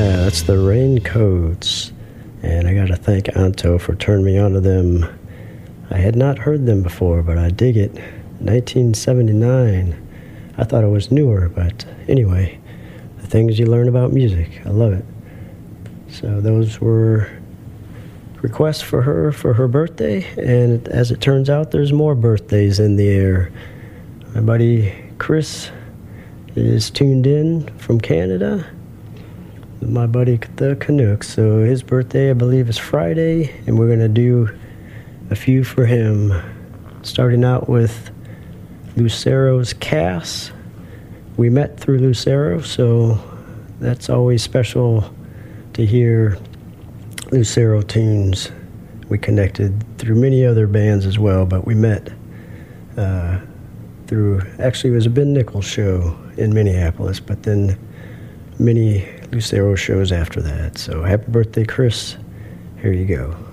That's the Raincoats. And I gotta thank Anto for turning me onto them. I had not heard them before, but I dig it. 1979. I thought it was newer, but anyway, the things you learn about music. I love it. So those were requests for her birthday, and as it turns out, there's more birthdays in the air. My buddy Chris is tuned in from Canada. My buddy the Canucks, so his birthday I believe is Friday, and we're gonna do a few for him, starting out with Lucero's Cass. We met through Lucero, so that's always special to hear Lucero tunes. We connected through many other bands as well, but we met through, actually it was a Ben Nichols show in Minneapolis, but then many Lucero shows after that. So happy birthday, Chris. Here you go.